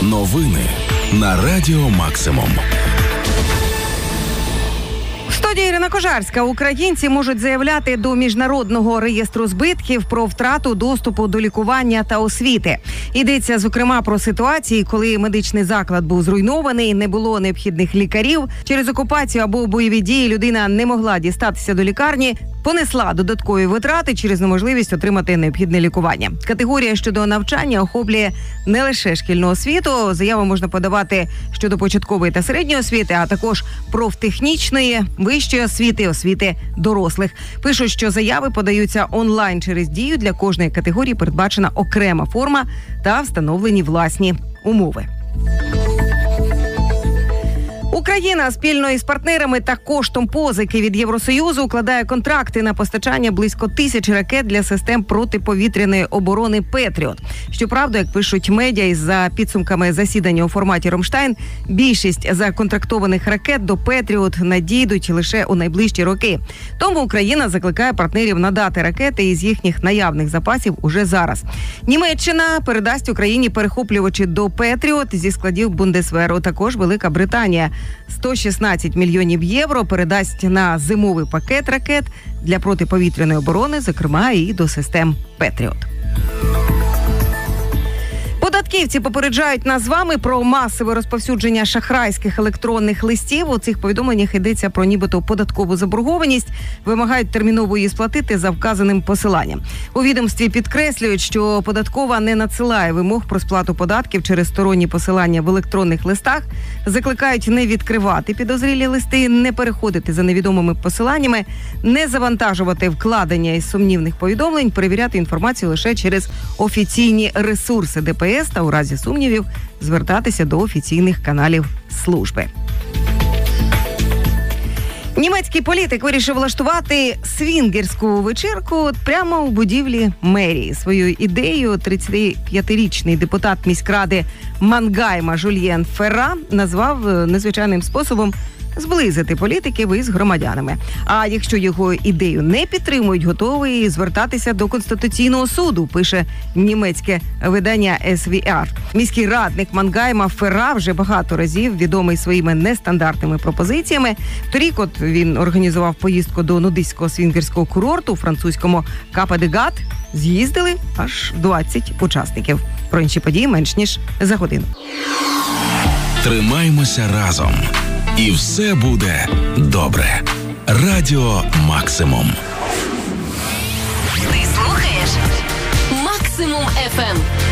Новини на Радіо Максимум. В студії Ірина Кожарська. Українці можуть заявляти до Міжнародного реєстру збитків про втрату доступу до лікування та освіти. Йдеться, зокрема, про ситуації, коли медичний заклад був зруйнований, не було необхідних лікарів. Через окупацію або бойові дії людина не могла дістатися до лікарні, понесла додаткові витрати через неможливість отримати необхідне лікування. Категорія щодо навчання охоплює не лише шкільну освіту. Заяву можна подавати щодо початкової та середньої освіти, а також профтехнічної, вищої освіти, освіти дорослих. Пишуть, що заяви подаються онлайн через Дію. Для кожної категорії передбачена окрема форма та встановлені власні умови. Україна спільно із партнерами та коштом позики від Євросоюзу укладає контракти на постачання близько 1000 ракет для систем протиповітряної оборони «Петріот». Щоправда, як пишуть медіа, із-за підсумками засідання у форматі «Рамштайн», більшість законтрактованих ракет до «Петріот» надійдуть лише у найближчі роки. Тому Україна закликає партнерів надати ракети із їхніх наявних запасів уже зараз. Німеччина передасть Україні перехоплювачі до «Петріот» зі складів Бундесверу. Також Велика Британія 116 мільйонів євро передасть на зимовий пакет ракет для протиповітряної оборони, зокрема і до систем «Петріот». Податківці попереджають нас з вами про масове розповсюдження шахрайських електронних листів. У цих повідомленнях йдеться про нібито податкову заборгованість. Вимагають терміново її сплатити за вказаним посиланням. У відомстві підкреслюють, що податкова не надсилає вимог про сплату податків через сторонні посилання в електронних листах. Закликають не відкривати підозрілі листи, не переходити за невідомими посиланнями, не завантажувати вкладення із сумнівних повідомлень, перевіряти інформацію лише через офіційні ресурси ДПС та у разі сумнівів звертатися до офіційних каналів служби. Німецький політик вирішив влаштувати свінгерську вечірку прямо у будівлі мерії. Свою ідею 35-річний депутат міськради Мангайма Жульєн Ферра назвав незвичайним способом зблизити політиків із громадянами. А якщо його ідею не підтримують, готовий звертатися до Конституційного суду, пише німецьке видання SVR. Міський радник Мангайма Ферра вже багато разів відомий своїми нестандартними пропозиціями. Торік він організував поїздку до нудистського свінгерського курорту у французькому Капа-де-Гат. З'їздили аж 20 учасників. Про інші події менш ніж за годину. Тримаймося разом. І все буде добре. Радіо Максимум. Ти слухаєш Максимум FM.